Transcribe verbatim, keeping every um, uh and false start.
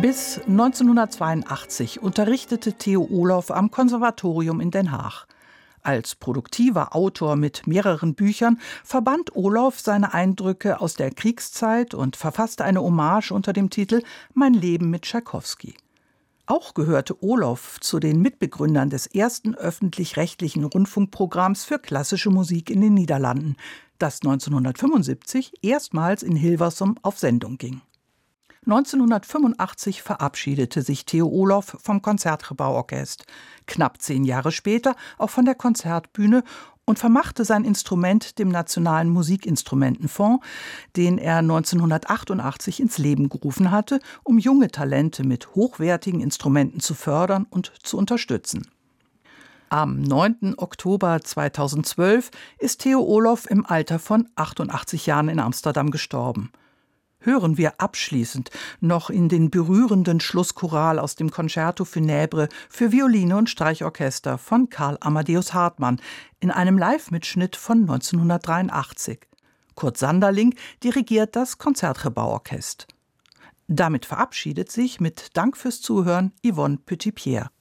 Bis neunzehnhundertzweiundachtzig unterrichtete Theo Olof am Konservatorium in Den Haag. Als produktiver Autor mit mehreren Büchern verband Olof seine Eindrücke aus der Kriegszeit und verfasste eine Hommage unter dem Titel »Mein Leben mit Tschaikowski«. Auch gehörte Olof zu den Mitbegründern des ersten öffentlich-rechtlichen Rundfunkprogramms für klassische Musik in den Niederlanden, das neunzehnhundertfünfundsiebzig erstmals in Hilversum auf Sendung ging. neunzehnhundertfünfundachtzig verabschiedete sich Theo Olof vom Concertgebouw-Orkest, knapp zehn Jahre später auch von der Konzertbühne und vermachte sein Instrument dem Nationalen Musikinstrumentenfonds, den er neunzehnhundertachtundachtzig ins Leben gerufen hatte, um junge Talente mit hochwertigen Instrumenten zu fördern und zu unterstützen. Am neunten Oktober zweitausendzwölf ist Theo Olof im Alter von achtundachtzig Jahren in Amsterdam gestorben. Hören wir abschließend noch in den berührenden Schlusschoral aus dem Concerto Funèbre für Violine und Streichorchester von Karl Amadeus Hartmann in einem Live-Mitschnitt von neunzehnhundertdreiundachtzig. Kurt Sanderling dirigiert das Concertgebouw-Orchest. Damit verabschiedet sich mit Dank fürs Zuhören Yvonne Petitpierre.